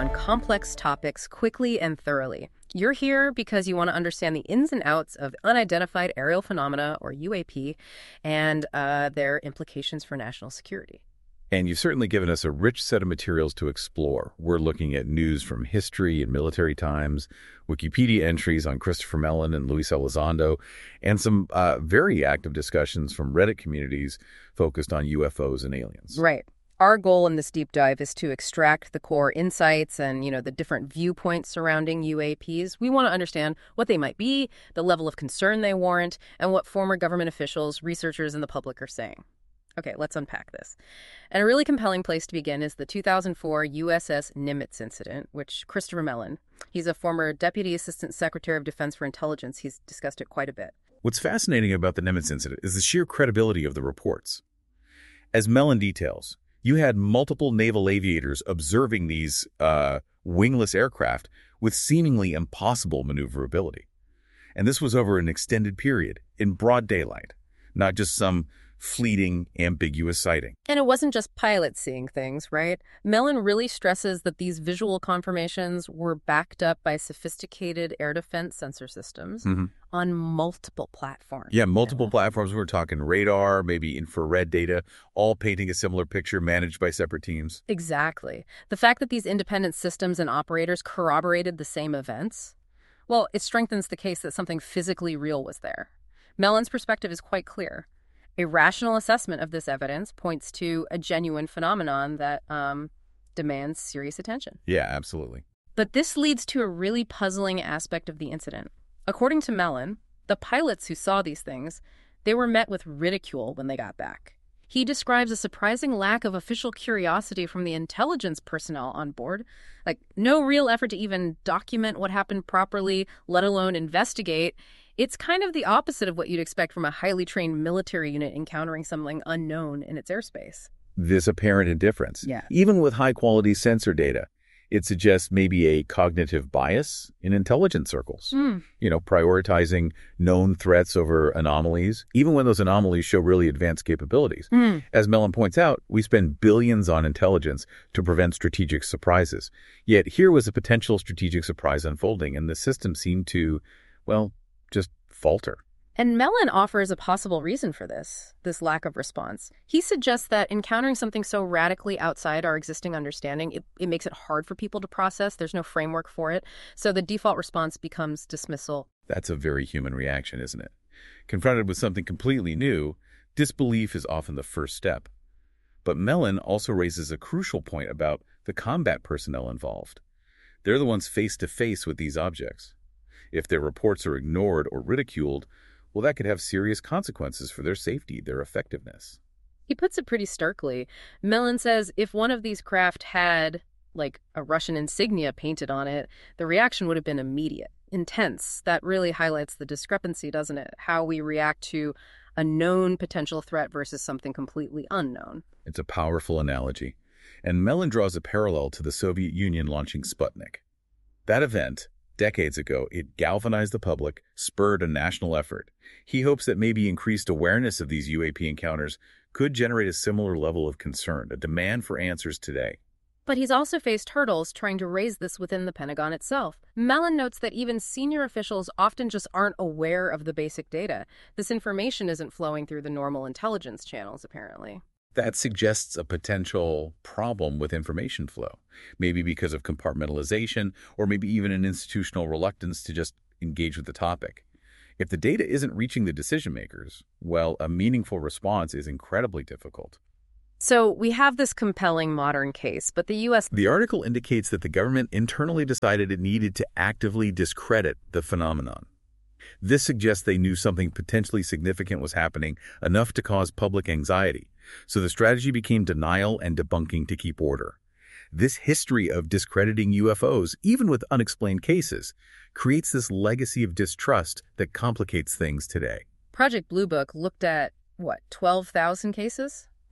on complex topics quickly and thoroughly. You're here because you want to understand the ins and outs of unidentified aerial phenomena, or UAP, and their implications for national security. And you've certainly given us a rich set of materials to explore. We're looking at news from history and military times, Wikipedia entries on Christopher Mellon and Luis Elizondo, and some very active discussions from Reddit communities focused on UFOs and aliens. Right. Our goal in this deep dive is to extract the core insights and, the different viewpoints surrounding UAPs. We want to understand what they might be, the level of concern they warrant, and what former government officials, researchers, and the public are saying. Okay, let's unpack this. And a really compelling place to begin is the 2004 USS Nimitz incident, which Christopher Mellon, he's a former Deputy Assistant Secretary of Defense for Intelligence. He's discussed it quite a bit. What's fascinating about the Nimitz incident is the sheer credibility of the reports. As Mellon details, you had multiple naval aviators observing these wingless aircraft with seemingly impossible maneuverability. And this was over an extended period, in broad daylight, not just some fleeting, ambiguous sighting. And it wasn't just pilots seeing things, right? Mellon really stresses that these visual confirmations were backed up by sophisticated air defense sensor systems on multiple platforms. Yeah, multiple platforms. We're talking radar, maybe infrared data, all painting a similar picture managed by separate teams. Exactly. The fact that these independent systems and operators corroborated the same events, well, it strengthens the case that something physically real was there. Mellon's perspective is quite clear. A rational assessment of this evidence points to a genuine phenomenon that demands serious attention. Yeah, absolutely. But this leads to a really puzzling aspect of the incident. According to Mellon, the pilots who saw these things, they were met with ridicule when they got back. He describes a surprising lack of official curiosity from the intelligence personnel on board, like no real effort to even document what happened properly, let alone investigate. It's kind of the opposite of what you'd expect from a highly trained military unit encountering something unknown in its airspace. This apparent indifference. Yeah. Even with high-quality sensor data, it suggests maybe a cognitive bias in intelligence circles. Prioritizing known threats over anomalies, even when those anomalies show really advanced capabilities. As Mellon points out, we spend billions on intelligence to prevent strategic surprises. Yet here was a potential strategic surprise unfolding, and the system seemed to, just falter. And Mellon offers a possible reason for this lack of response. He suggests that encountering something so radically outside our existing understanding, it makes it hard for people to process. There's no framework for it. So the default response becomes dismissal. That's a very human reaction, isn't it? Confronted with something completely new, disbelief is often the first step. But Mellon also raises a crucial point about the combat personnel involved. They're the ones face-to-face with these objects. If their reports are ignored or ridiculed, that could have serious consequences for their safety, their effectiveness. He puts it pretty starkly. Mellon says if one of these craft had, a Russian insignia painted on it, the reaction would have been immediate, intense. That really highlights the discrepancy, doesn't it? How we react to a known potential threat versus something completely unknown. It's a powerful analogy. And Mellon draws a parallel to the Soviet Union launching Sputnik. That event, decades ago, it galvanized the public, spurred a national effort. He hopes that maybe increased awareness of these UAP encounters could generate a similar level of concern, a demand for answers today. But he's also faced hurdles trying to raise this within the Pentagon itself. Mellon notes that even senior officials often just aren't aware of the basic data. This information isn't flowing through the normal intelligence channels, apparently. That suggests a potential problem with information flow, maybe because of compartmentalization or maybe even an institutional reluctance to just engage with the topic. If the data isn't reaching the decision makers, a meaningful response is incredibly difficult. So we have this compelling modern case, but the U.S. The article indicates that the government internally decided it needed to actively discredit the phenomenon. This suggests they knew something potentially significant was happening, enough to cause public anxiety. So the strategy became denial and debunking to keep order. This history of discrediting UFOs, even with unexplained cases, creates this legacy of distrust that complicates things today. Project Blue Book looked at, 12,000 cases?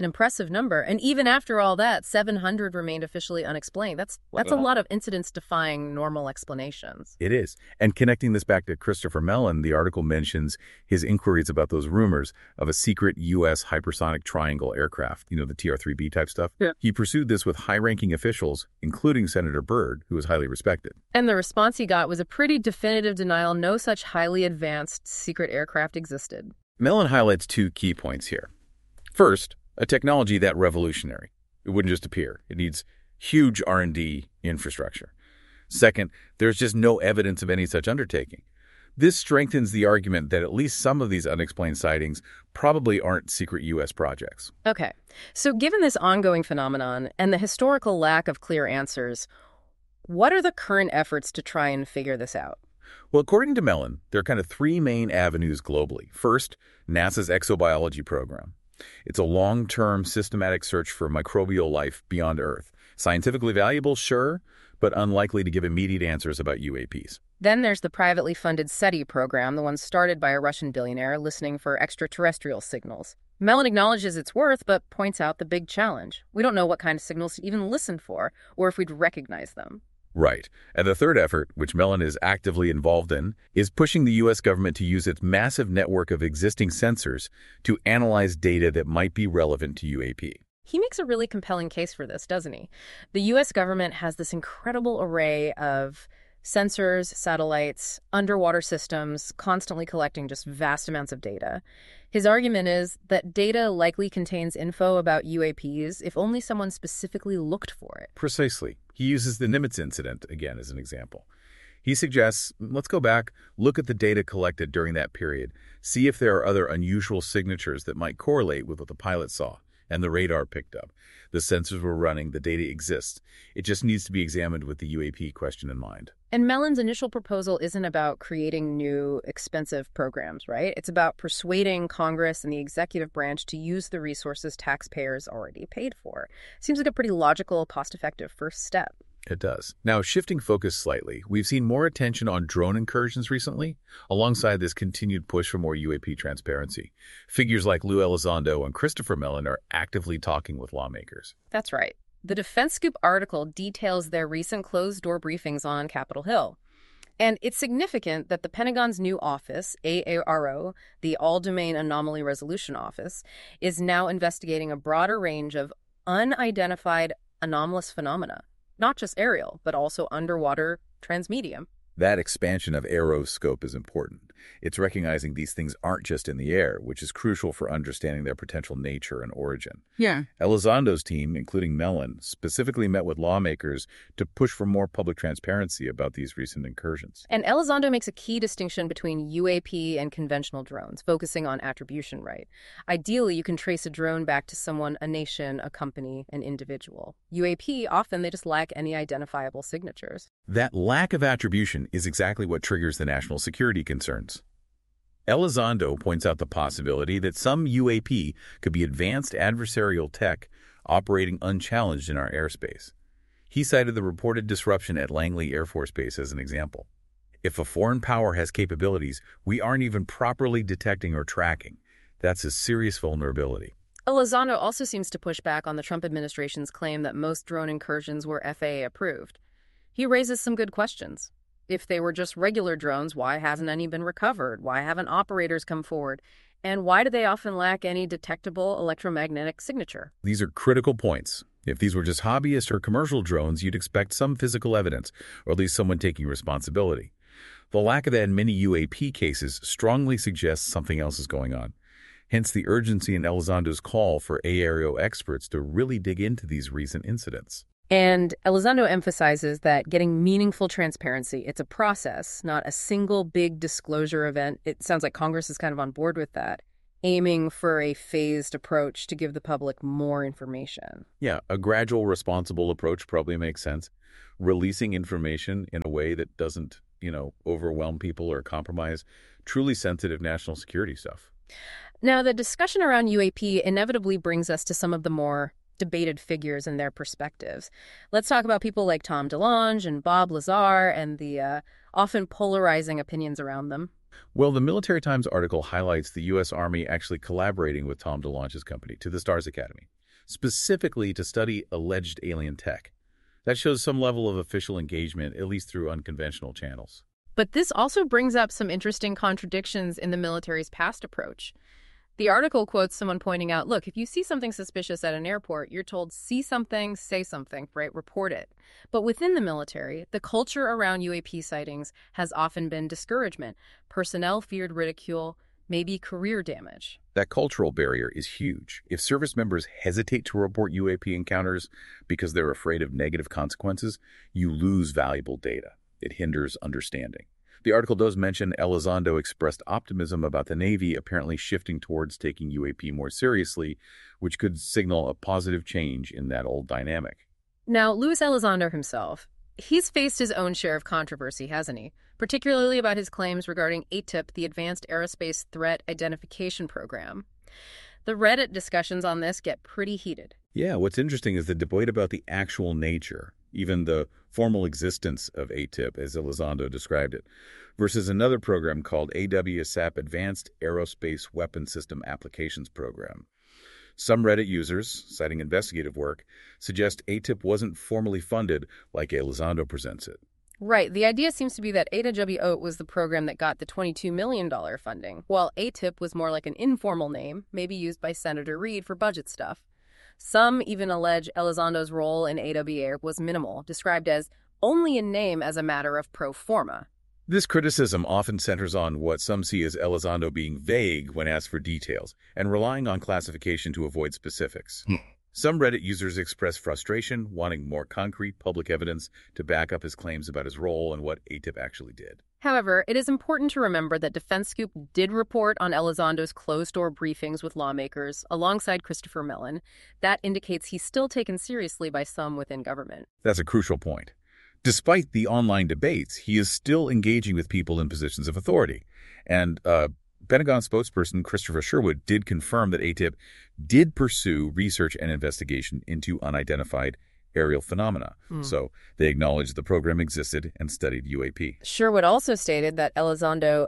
An impressive number. And even after all that, 700 remained officially unexplained. That's a lot of incidents defying normal explanations. It is. And connecting this back to Christopher Mellon, the article mentions his inquiries about those rumors of a secret U.S. hypersonic triangle aircraft, the TR-3B type stuff. Yeah. He pursued this with high-ranking officials, including Senator Byrd, who was highly respected. And the response he got was a pretty definitive denial. No such highly advanced secret aircraft existed. Mellon highlights two key points here. First, a technology that revolutionary. It wouldn't just appear. It needs huge R&D infrastructure. Second, there's just no evidence of any such undertaking. This strengthens the argument that at least some of these unexplained sightings probably aren't secret U.S. projects. Okay, so given this ongoing phenomenon and the historical lack of clear answers, what are the current efforts to try and figure this out? Well, according to Mellon, there are kind of three main avenues globally. First, NASA's exobiology program. It's a long-term systematic search for microbial life beyond Earth. Scientifically valuable, sure, but unlikely to give immediate answers about UAPs. Then there's the privately funded SETI program, the one started by a Russian billionaire listening for extraterrestrial signals. Mellon acknowledges its worth, but points out the big challenge. We don't know what kind of signals to even listen for, or if we'd recognize them. Right. And the third effort, which Mellon is actively involved in, is pushing the U.S. government to use its massive network of existing sensors to analyze data that might be relevant to UAP. He makes a really compelling case for this, doesn't he? The U.S. government has this incredible array of sensors, satellites, underwater systems, constantly collecting just vast amounts of data. His argument is that data likely contains info about UAPs if only someone specifically looked for it. Precisely. He uses the Nimitz incident again as an example. He suggests, let's go back, look at the data collected during that period, see if there are other unusual signatures that might correlate with what the pilot saw and the radar picked up. The sensors were running, the data exists. It just needs to be examined with the UAP question in mind. And Mellon's initial proposal isn't about creating new, expensive programs, right? It's about persuading Congress and the executive branch to use the resources taxpayers already paid for. Seems like a pretty logical, cost-effective first step. It does. Now, shifting focus slightly, we've seen more attention on drone incursions recently, alongside this continued push for more UAP transparency. Figures like Lou Elizondo and Christopher Mellon are actively talking with lawmakers. That's right. The Defense Scoop article details their recent closed-door briefings on Capitol Hill. And it's significant that the Pentagon's new office, AARO, the All-Domain Anomaly Resolution Office, is now investigating a broader range of unidentified anomalous phenomena. Not just aerial, but also underwater transmedium. That expansion of AARO's scope is important. It's recognizing these things aren't just in the air, which is crucial for understanding their potential nature and origin. Yeah. Elizondo's team, including Mellon, specifically met with lawmakers to push for more public transparency about these recent incursions. And Elizondo makes a key distinction between UAP and conventional drones, focusing on attribution right. Ideally, you can trace a drone back to someone, a nation, a company, an individual. UAP, often they just lack any identifiable signatures. That lack of attribution is exactly what triggers the national security concerns. Elizondo points out the possibility that some UAP could be advanced adversarial tech operating unchallenged in our airspace. He cited the reported disruption at Langley Air Force Base as an example. If a foreign power has capabilities we aren't even properly detecting or tracking, that's a serious vulnerability. Elizondo also seems to push back on the Trump administration's claim that most drone incursions were FAA approved. He raises some good questions. If they were just regular drones, why hasn't any been recovered? Why haven't operators come forward? And why do they often lack any detectable electromagnetic signature? These are critical points. If these were just hobbyist or commercial drones, you'd expect some physical evidence, or at least someone taking responsibility. The lack of that in many UAP cases strongly suggests something else is going on. Hence the urgency in Elizondo's call for AARO experts to really dig into these recent incidents. And Elizondo emphasizes that getting meaningful transparency, it's a process, not a single big disclosure event. It sounds like Congress is kind of on board with that, aiming for a phased approach to give the public more information. Yeah, a gradual, responsible approach probably makes sense. Releasing information in a way that doesn't, overwhelm people or compromise truly sensitive national security stuff. Now, the discussion around UAP inevitably brings us to some of the more debated figures and their perspectives. Let's talk about people like Tom DeLonge and Bob Lazar and the often polarizing opinions around them. Well, the Military Times article highlights the U.S. Army actually collaborating with Tom DeLonge's company, To the Stars Academy, specifically to study alleged alien tech. That shows some level of official engagement, at least through unconventional channels. But this also brings up some interesting contradictions in the military's past approach. The article quotes someone pointing out, look, if you see something suspicious at an airport, you're told, see something, say something, right? Report it. But within the military, the culture around UAP sightings has often been discouragement. Personnel feared ridicule, maybe career damage. That cultural barrier is huge. If service members hesitate to report UAP encounters because they're afraid of negative consequences, you lose valuable data. It hinders understanding. The article does mention Elizondo expressed optimism about the Navy apparently shifting towards taking UAP more seriously, which could signal a positive change in that old dynamic. Now, Luis Elizondo himself, he's faced his own share of controversy, hasn't he? Particularly about his claims regarding ATIP, the Advanced Aerospace Threat Identification Program. The Reddit discussions on this get pretty heated. Yeah, what's interesting is the debate about the actual nature, even the formal existence of ATIP, as Elizondo described it, versus another program called AWSAP Advanced Aerospace Weapon System Applications Program. Some Reddit users, citing investigative work, suggest ATIP wasn't formally funded like Elizondo presents it. Right. The idea seems to be that AWO was the program that got the $22 million funding, while ATIP was more like an informal name, maybe used by Senator Reid for budget stuff. Some even allege Elizondo's role in AWA was minimal, described as only in name as a matter of pro forma. This criticism often centers on what some see as Elizondo being vague when asked for details and relying on classification to avoid specifics. Some Reddit users express frustration, wanting more concrete public evidence to back up his claims about his role and what ATIP actually did. However, it is important to remember that Defense Scoop did report on Elizondo's closed-door briefings with lawmakers alongside Christopher Mellon. That indicates he's still taken seriously by some within government. That's a crucial point. Despite the online debates, he is still engaging with people in positions of authority. And Pentagon spokesperson Christopher Sherwood did confirm that ATIP did pursue research and investigation into unidentified aerial phenomena. So they acknowledged the program existed and studied UAP. Sherwood also stated that Elizondo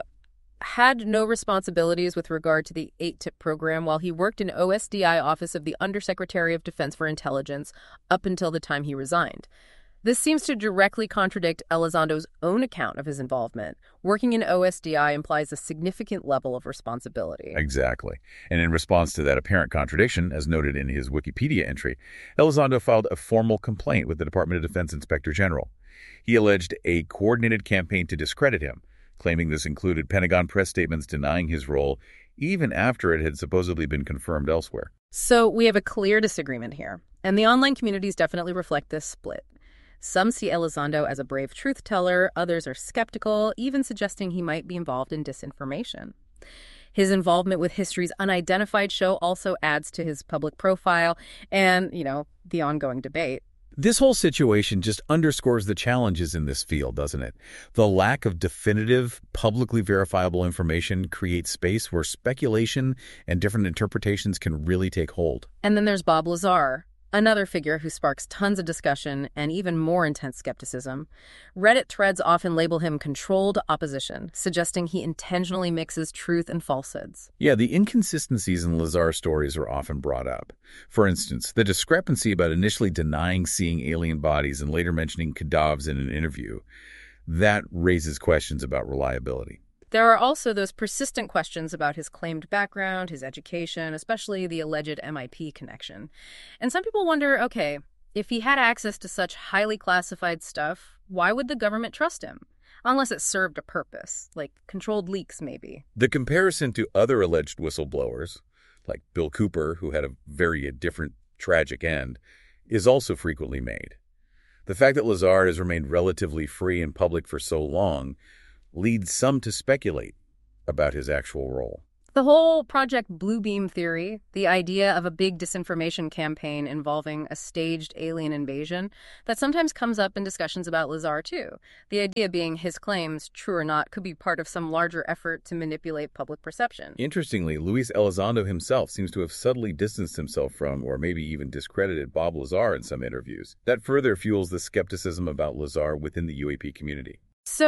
had no responsibilities with regard to the ATIP program while he worked in OSDI Office of the Undersecretary of Defense for Intelligence up until the time he resigned. This seems to directly contradict Elizondo's own account of his involvement. Working in OSDI implies a significant level of responsibility. Exactly. And in response to that apparent contradiction, as noted in his Wikipedia entry, Elizondo filed a formal complaint with the Department of Defense Inspector General. He alleged a coordinated campaign to discredit him, claiming this included Pentagon press statements denying his role even after it had supposedly been confirmed elsewhere. So we have a clear disagreement here, and the online communities definitely reflect this split. Some see Elizondo as a brave truth-teller, others are skeptical, even suggesting he might be involved in disinformation. His involvement with History's Unidentified show also adds to his public profile and, the ongoing debate. This whole situation just underscores the challenges in this field, doesn't it? The lack of definitive, publicly verifiable information creates space where speculation and different interpretations can really take hold. And then there's Bob Lazar, another figure who sparks tons of discussion and even more intense skepticism. Reddit threads often label him controlled opposition, suggesting he intentionally mixes truth and falsehoods. Yeah, the inconsistencies in Lazar's stories are often brought up. For instance, the discrepancy about initially denying seeing alien bodies and later mentioning cadavers in an interview, that raises questions about reliability. There are also those persistent questions about his claimed background, his education, especially the alleged MIP connection. And some people wonder, okay, if he had access to such highly classified stuff, why would the government trust him? Unless it served a purpose, like controlled leaks maybe. The comparison to other alleged whistleblowers, like Bill Cooper, who had a very different tragic end, is also frequently made. The fact that Lazar has remained relatively free in public for so long leads some to speculate about his actual role. The whole Project Bluebeam theory, the idea of a big disinformation campaign involving a staged alien invasion, that sometimes comes up in discussions about Lazar too. The idea being his claims, true or not, could be part of some larger effort to manipulate public perception. Interestingly, Luis Elizondo himself seems to have subtly distanced himself from, or maybe even discredited, Bob Lazar in some interviews. That further fuels the skepticism about Lazar within the UAP community. So,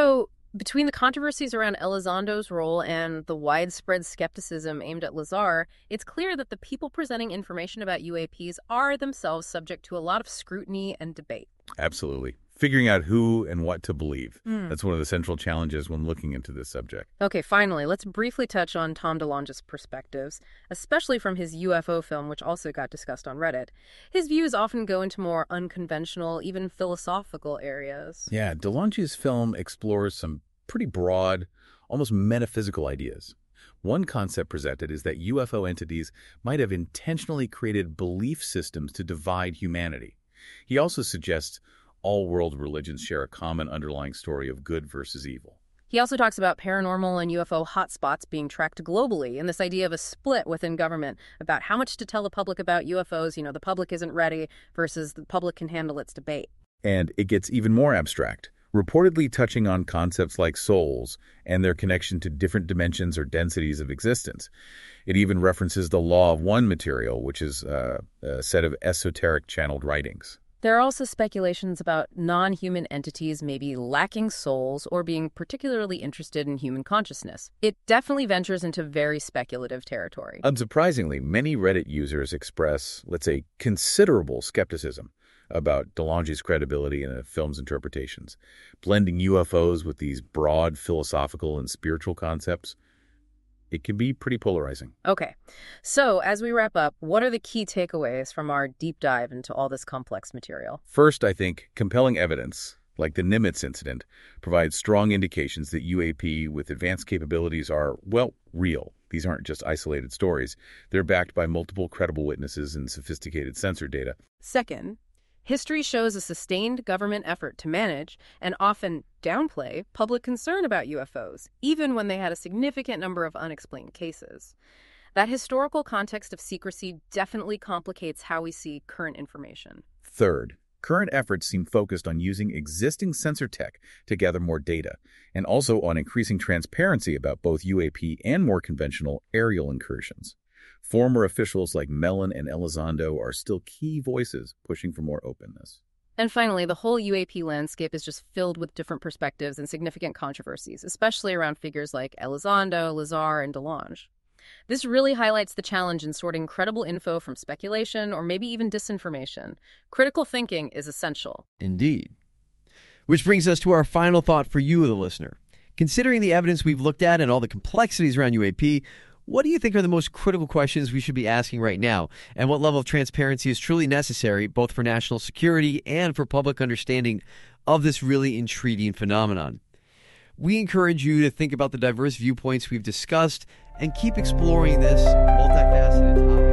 Between the controversies around Elizondo's role and the widespread skepticism aimed at Lazar, it's clear that the people presenting information about UAPs are themselves subject to a lot of scrutiny and debate. Absolutely. Figuring out who and what to believe. That's one of the central challenges when looking into this subject. Okay, finally, let's briefly touch on Tom DeLonge's perspectives, especially from his UFO film, which also got discussed on Reddit. His views often go into more unconventional, even philosophical areas. Yeah, DeLonge's film explores some pretty broad, almost metaphysical ideas. One concept presented is that UFO entities might have intentionally created belief systems to divide humanity. He also suggests all world religions share a common underlying story of good versus evil. He also talks about paranormal and UFO hotspots being tracked globally and this idea of a split within government about how much to tell the public about UFOs. The public isn't ready versus the public can handle its debate. And it gets even more abstract, reportedly touching on concepts like souls and their connection to different dimensions or densities of existence. It even references the Law of One material, which is a set of esoteric channeled writings. There are also speculations about non-human entities maybe lacking souls or being particularly interested in human consciousness. It definitely ventures into very speculative territory. Unsurprisingly, many Reddit users express, let's say, considerable skepticism about DeLonge's credibility in the film's interpretations. Blending UFOs with these broad philosophical and spiritual concepts, it can be pretty polarizing. Okay, so as we wrap up, what are the key takeaways from our deep dive into all this complex material? First, I think compelling evidence, like the Nimitz incident, provides strong indications that UAP with advanced capabilities are, well, real. These aren't just isolated stories. They're backed by multiple credible witnesses and sophisticated sensor data. Second, history shows a sustained government effort to manage and often downplay public concern about UFOs, even when they had a significant number of unexplained cases. That historical context of secrecy definitely complicates how we see current information. Third, current efforts seem focused on using existing sensor tech to gather more data, and also on increasing transparency about both UAP and more conventional aerial incursions. Former officials like Mellon and Elizondo are still key voices pushing for more openness. And finally, the whole UAP landscape is just filled with different perspectives and significant controversies, especially around figures like Elizondo, Lazar, and DeLonge. This really highlights the challenge in sorting credible info from speculation or maybe even disinformation. Critical thinking is essential. Indeed. Which brings us to our final thought for you, the listener. Considering the evidence we've looked at and all the complexities around UAP, what do you think are the most critical questions we should be asking right now? And what level of transparency is truly necessary, both for national security and for public understanding of this really intriguing phenomenon? We encourage you to think about the diverse viewpoints we've discussed and keep exploring this multifaceted topic.